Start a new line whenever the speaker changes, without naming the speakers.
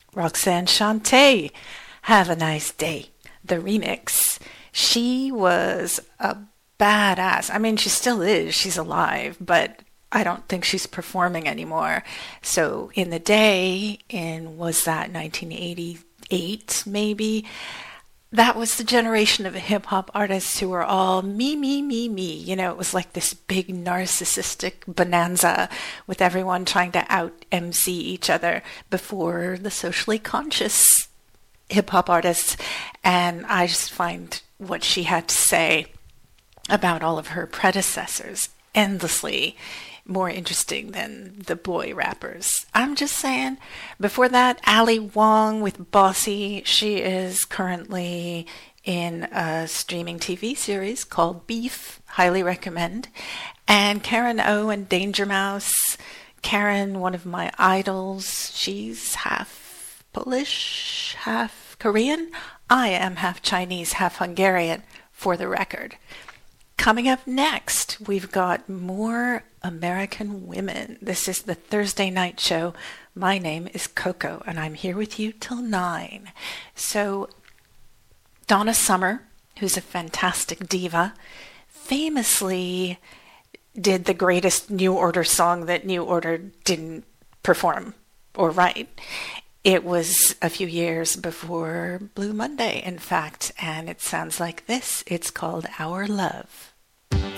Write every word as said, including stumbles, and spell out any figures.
Roxanne Shante, Have a Nice Day, the remix. She was a badass. I mean, she still is. She's alive, but I don't think she's performing anymore. So in the day, in was that nineteen eighty-eight maybe, that was the generation of hip hop artists who were all me, me, me, me. You know, it was like this big narcissistic bonanza with everyone trying to out M C each other before the socially conscious hip hop artists. And I just find what she had to say about all of her predecessors endlessly more interesting than the boy rappers. I'm just saying. Before that, Ali Wong with Bossy. She is currently in a streaming T V series called Beef. Highly recommend. And Karen O and Danger Mouse. Karen, one of my idols. She's half Polish, half Korean. I am half Chinese, half Hungarian, for the record. Coming up next, we've got more American women. This is the Thursday night show. My name is Coco, and I'm here with you till nine. So, Donna Summer, who's a fantastic diva, famously did the greatest New Order song that New Order didn't perform or write. It was a few years before Blue Monday, in fact, and it sounds like this. It's called Our Love.